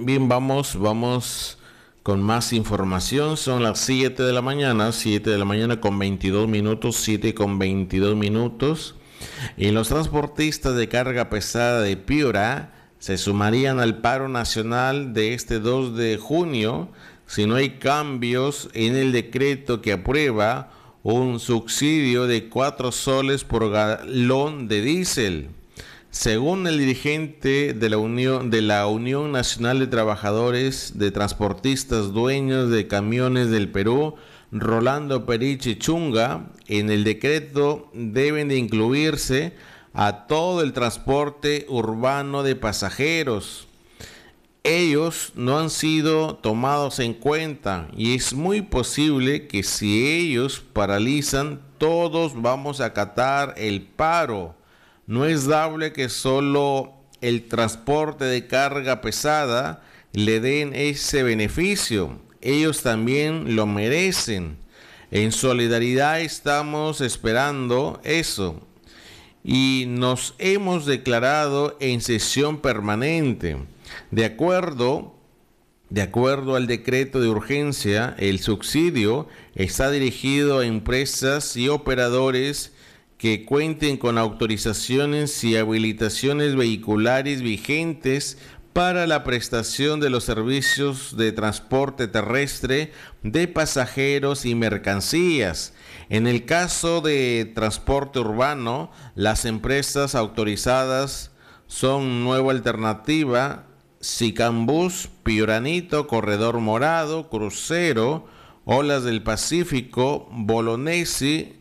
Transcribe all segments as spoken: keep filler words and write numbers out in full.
Bien, vamos, vamos con más información. Son las siete de la mañana, siete de la mañana con veintidós minutos, siete con veintidós minutos. Y los transportistas de carga pesada de Piura se sumarían al paro nacional de este dos de junio si no hay cambios en el decreto que aprueba un subsidio de cuatro soles por galón de diésel. Según el dirigente de la Unión, de la Unión Nacional de Trabajadores de Transportistas Dueños de Camiones del Perú, Rolando Periche Chunga, en el decreto deben de incluirse a todo el transporte urbano de pasajeros. Ellos no han sido tomados en cuenta y es muy posible que si ellos paralizan, todos vamos a acatar el paro. No es dable que solo el transporte de carga pesada le den ese beneficio. Ellos también lo merecen. En solidaridad estamos esperando eso y nos hemos declarado en sesión permanente. De acuerdo, de acuerdo al decreto de urgencia, el subsidio está dirigido a empresas y operadores que cuenten con autorizaciones y habilitaciones vehiculares vigentes para la prestación de los servicios de transporte terrestre de pasajeros y mercancías. En el caso de transporte urbano, las empresas autorizadas son Nueva Alternativa, Sicambús, Piuranito, Corredor Morado, Crucero, Olas del Pacífico, Bolognesi,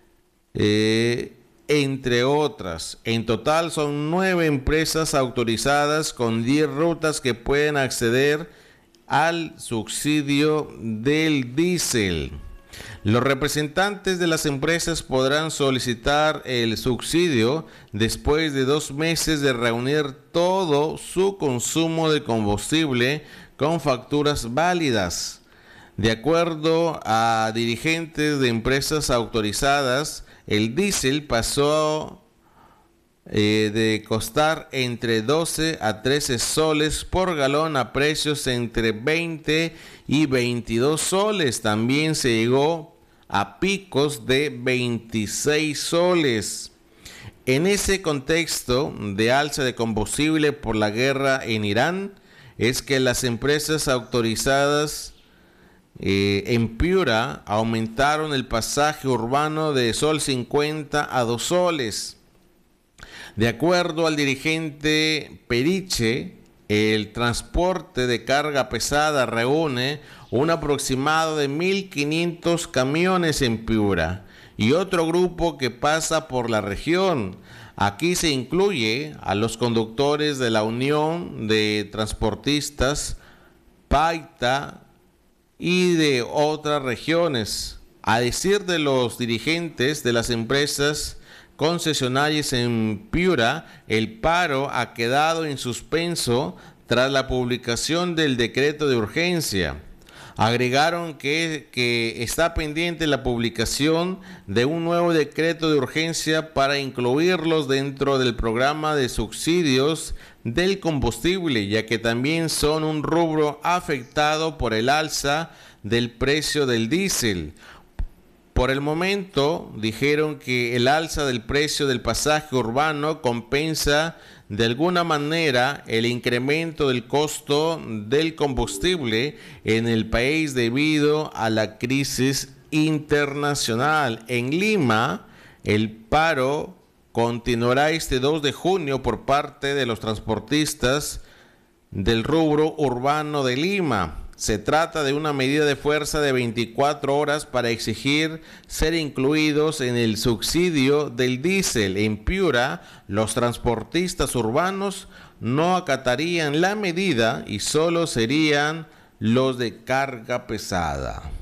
Eh, entre otras. En total son nueve empresas autorizadas con diez rutas que pueden acceder al subsidio del diésel. Los representantes de las empresas podrán solicitar el subsidio después de dos meses de reunir todo su consumo de combustible con facturas válidas. De acuerdo a dirigentes de empresas autorizadas, el diésel pasó eh, de costar entre doce a trece soles por galón a precios entre veinte y veintidós soles. También se llegó a picos de veintiséis soles. En ese contexto de alza de combustible por la guerra en Irán, es que las empresas autorizadas Eh, en Piura aumentaron el pasaje urbano de sol cincuenta a dos soles. De acuerdo al dirigente Periche, el transporte de carga pesada reúne un aproximado de mil quinientos camiones en Piura y otro grupo que pasa por la región. Aquí se incluye a los conductores de la Unión de Transportistas Paita y de otras regiones. A decir de los dirigentes de las empresas concesionarias en Piura, el paro ha quedado en suspenso tras la publicación del decreto de urgencia. Agregaron que, que está pendiente la publicación de un nuevo decreto de urgencia para incluirlos dentro del programa de subsidios del combustible, ya que también son un rubro afectado por el alza del precio del diésel. Por el momento, dijeron que el alza del precio del pasaje urbano compensa de alguna manera el incremento del costo del combustible en el país debido a la crisis internacional. En Lima, el paro continuará este dos de junio por parte de los transportistas del rubro urbano de Lima. Se trata de una medida de fuerza de veinticuatro horas para exigir ser incluidos en el subsidio del diésel. En Piura, los transportistas urbanos no acatarían la medida y solo serían los de carga pesada.